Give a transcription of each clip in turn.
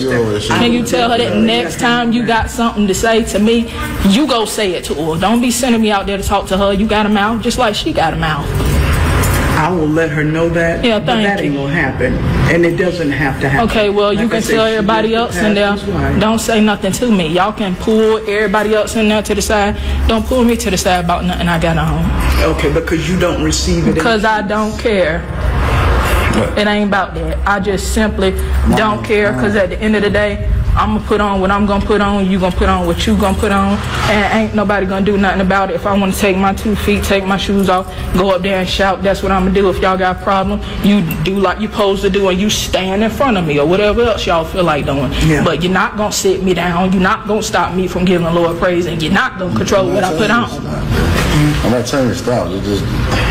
Can you tell her that next time you got something to say to me, you go say it to her. Don't be sending me out there to talk to her. You got a mouth just like she got a mouth. I will let her know that, yeah, but that ain't gonna happen, and it doesn't have to happen. Okay, well, you can tell everybody else in there, don't say nothing to me. Y'all can pull everybody else in there to the side. Don't pull me to the side about nothing I got on. Okay, because you don't receive it. Because I don't care. It ain't about that. I just simply don't care, because at the end of the day, I'm going to put on what I'm going to put on, you going to put on what you going to put on, and ain't nobody going to do nothing about it. If I want to take my 2 feet, take my shoes off, go up there and shout, that's what I'm going to do. If y'all got a problem, you do like you supposed to do, and you stand in front of me or whatever else y'all feel like doing. Yeah. But you're not going to sit me down. You're not going to stop me from giving the Lord praise, and you're not going to control what I put on. I'm not telling you to stop. It's just...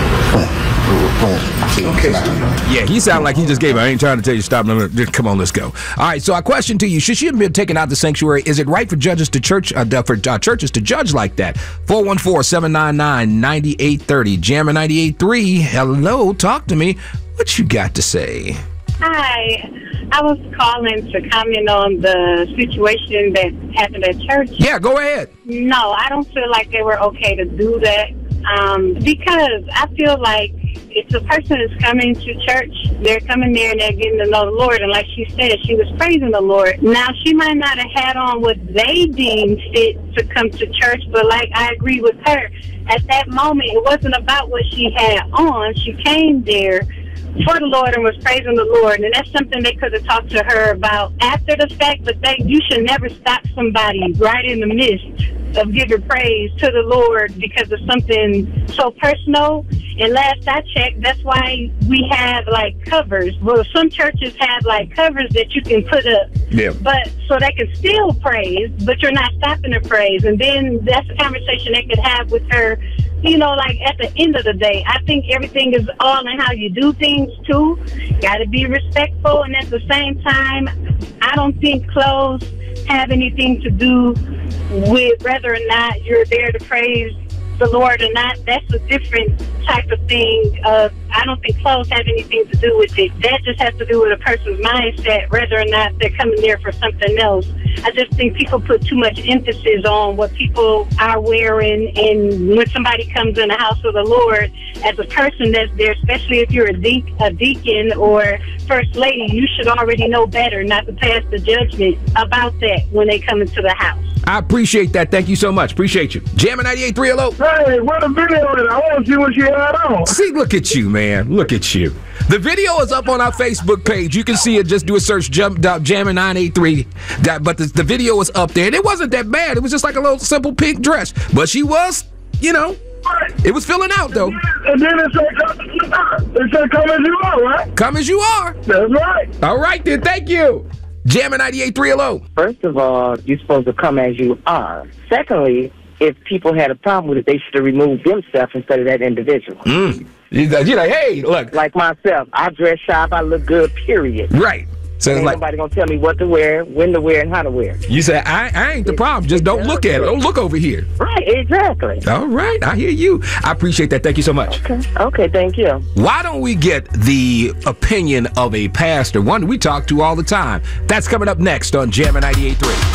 Okay. Yeah, he sounded like he just gave her. I ain't trying to tell you to stop. Just come on, let's go. All right. So, our question to you: should she have been taken out the sanctuary? Is it right for judges to churches to judge like that? 414-799-9830. Jammer 98.3. Hello, talk to me. What you got to say? Hi. I was calling to comment on the situation that happened at church. Yeah, go ahead. No, I don't feel like they were okay to do that. Because I feel like if a person is coming to church, they're coming there and they're getting to know the Lord. And like she said, she was praising the Lord. Now, she might not have had on what they deemed fit to come to church, but like I agree with her, at that moment, it wasn't about what she had on. She came there for the Lord and was praising the Lord, and that's something they could have talked to her about after the fact, but you should never stop somebody right in the midst of giving praise to the Lord because of something so personal. And last I checked, that's why we have like covers. Well, some churches have like covers that you can put up, but so they can still praise, but you're not stopping the praise. And then that's a conversation they could have with her. You know, like at the end of the day, I think everything is all in how you do things too. Got to be respectful, and at the same time, I don't think clothes have anything to do with whether or not you're there to praise the Lord or not. That's a different type of thing. I don't think clothes have anything to do with it. That just has to do with a person's mindset, whether or not they're coming there for something else. I just think people put too much emphasis on what people are wearing, and when somebody comes in the house of the Lord, as a person that's there, especially if you're a deacon or first lady, you should already know better not to pass the judgment about that when they come into the house. I appreciate that. Thank you so much. Appreciate you. Jammer 98.3, hello. Hey, what a video is it? I want to see what she had on. See, look at you, man. Look at you. The video is up on our Facebook page. You can see it. Just do a search, Jammer 983. But the video is up there. And it wasn't that bad. It was just like a little simple pink dress. But she was, you know, it was filling out, though. And then it said, come as you are, right? Come as you are. That's right. All right, then. Thank you. Jammer 98.3, hello. First of all, you're supposed to come as you are. Secondly, if people had a problem with it, they should have removed themselves instead of that individual. You're like, hey, look. Like myself, I dress sharp, I look good, period. Right. So ain't it's like, nobody gonna tell me what to wear, when to wear, and how to wear. You say, I ain't the problem. Just don't look at it. Don't look over here. Right, exactly. All right, I hear you. I appreciate that. Thank you so much. Okay, thank you. Why don't we get the opinion of a pastor, one we talk to all the time? That's coming up next on Jammer 98.3.